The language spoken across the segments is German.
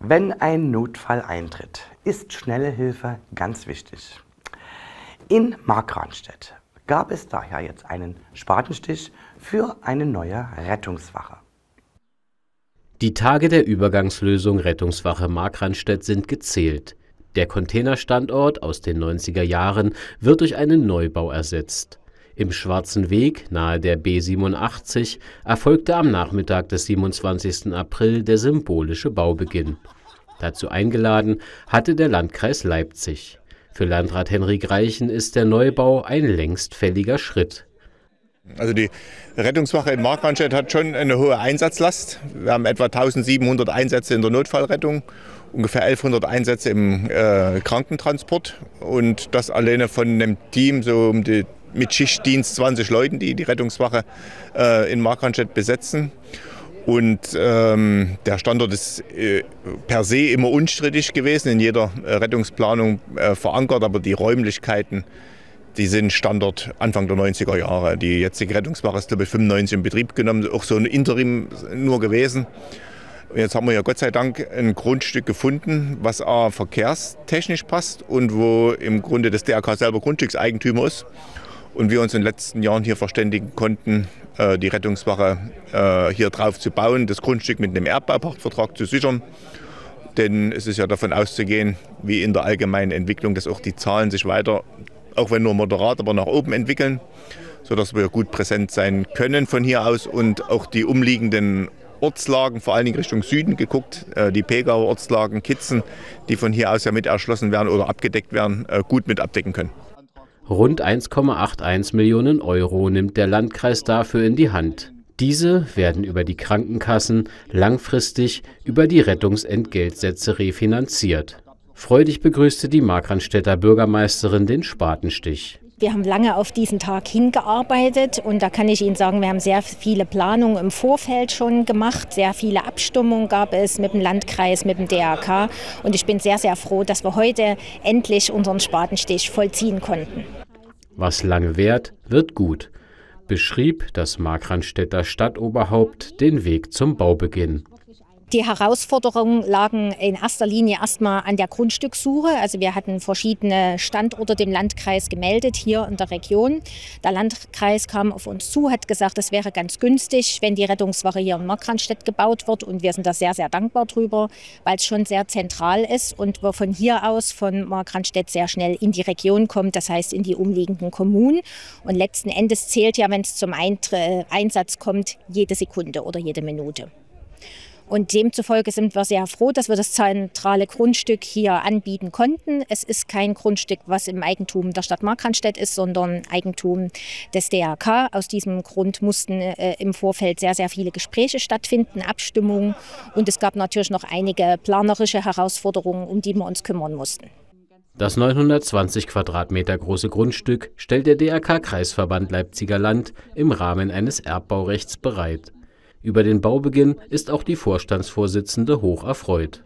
Wenn ein Notfall eintritt, ist schnelle Hilfe ganz wichtig. In Markranstädt gab es daher jetzt einen Spatenstich für eine neue Rettungswache. Die Tage der Übergangslösung Rettungswache Markranstädt sind gezählt. Der Containerstandort aus den 90er Jahren wird durch einen Neubau ersetzt. Im Schwarzen Weg nahe der B87 erfolgte am Nachmittag des 27. April der symbolische Baubeginn. Dazu eingeladen hatte der Landkreis Leipzig. Für Landrat Henrik Reichen ist der Neubau ein längst fälliger Schritt. Also die Rettungswache in Markranstädt hat schon eine hohe Einsatzlast. Wir haben etwa 1700 Einsätze in der Notfallrettung, ungefähr 1100 Einsätze im Krankentransport und das alleine von einem Team so mit Schichtdienst 20 Leuten, die die Rettungswache in Markranstädt besetzen. Und der Standort ist per se immer unstrittig gewesen, in jeder Rettungsplanung verankert, aber die Räumlichkeiten, die sind Standort Anfang der 90er Jahre. Die jetzige Rettungswache ist, glaube ich, 95 in Betrieb genommen, auch so ein Interim nur gewesen. Und jetzt haben wir ja Gott sei Dank ein Grundstück gefunden, was verkehrstechnisch passt und wo im Grunde das DRK selber Grundstückseigentümer ist. Und wir uns in den letzten Jahren hier verständigen konnten, die Rettungswache hier drauf zu bauen, das Grundstück mit einem Erbbaupachtvertrag zu sichern. Denn es ist ja davon auszugehen, wie in der allgemeinen Entwicklung, dass auch die Zahlen sich weiter, auch wenn nur moderat, aber nach oben entwickeln, sodass wir gut präsent sein können von hier aus und auch die umliegenden Ortslagen, vor allen Dingen Richtung Süden geguckt, die Pegauer Ortslagen, Kitzen, die von hier aus ja mit erschlossen werden oder abgedeckt werden, gut mit abdecken können. Rund 1,81 Millionen Euro nimmt der Landkreis dafür in die Hand. Diese werden über die Krankenkassen langfristig über die Rettungsentgeltsätze refinanziert. Freudig begrüßte die Markranstädter Bürgermeisterin den Spatenstich. Wir haben lange auf diesen Tag hingearbeitet und da kann ich Ihnen sagen, wir haben sehr viele Planungen im Vorfeld schon gemacht. Sehr viele Abstimmungen gab es mit dem Landkreis, mit dem DRK und ich bin sehr, sehr froh, dass wir heute endlich unseren Spatenstich vollziehen konnten. Was lange währt, wird gut, beschrieb das Markranstädter Stadtoberhaupt den Weg zum Baubeginn. Die Herausforderungen lagen in erster Linie erstmal an der Grundstückssuche. Also wir hatten verschiedene Standorte dem Landkreis gemeldet hier in der Region. Der Landkreis kam auf uns zu, hat gesagt, es wäre ganz günstig, wenn die Rettungswache hier in Markranstädt gebaut wird. Und wir sind da sehr, sehr dankbar drüber, weil es schon sehr zentral ist und wir von hier aus, von Markranstädt, sehr schnell in die Region kommt, das heißt in die umliegenden Kommunen. Und letzten Endes zählt ja, wenn es zum Einsatz kommt, jede Sekunde oder jede Minute. Und demzufolge sind wir sehr froh, dass wir das zentrale Grundstück hier anbieten konnten. Es ist kein Grundstück, was im Eigentum der Stadt Markranstädt ist, sondern Eigentum des DRK. Aus diesem Grund mussten im Vorfeld sehr, sehr viele Gespräche stattfinden, Abstimmungen. Und es gab natürlich noch einige planerische Herausforderungen, um die wir uns kümmern mussten. Das 920 Quadratmeter große Grundstück stellt der DRK-Kreisverband Leipziger Land im Rahmen eines Erbbaurechts bereit. Über den Baubeginn ist auch die Vorstandsvorsitzende hoch erfreut.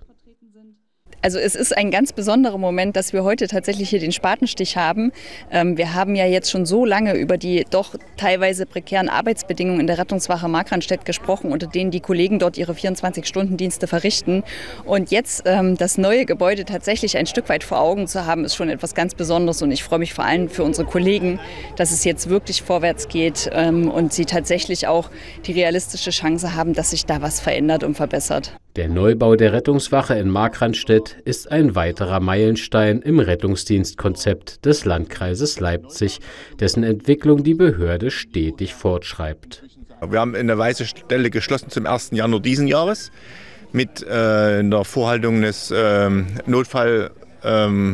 Also es ist ein ganz besonderer Moment, dass wir heute tatsächlich hier den Spatenstich haben. Wir haben ja jetzt schon so lange über die doch teilweise prekären Arbeitsbedingungen in der Rettungswache Markranstädt gesprochen, unter denen die Kollegen dort ihre 24-Stunden-Dienste verrichten. Und jetzt das neue Gebäude tatsächlich ein Stück weit vor Augen zu haben, ist schon etwas ganz Besonderes. Und ich freue mich vor allem für unsere Kollegen, dass es jetzt wirklich vorwärts geht und sie tatsächlich auch die realistische Chance haben, dass sich da was verändert und verbessert. Der Neubau der Rettungswache in Markranstädt ist ein weiterer Meilenstein im Rettungsdienstkonzept des Landkreises Leipzig, dessen Entwicklung die Behörde stetig fortschreibt. Wir haben eine weiße Stelle geschlossen zum 1. Januar diesen Jahres mit der Vorhaltung des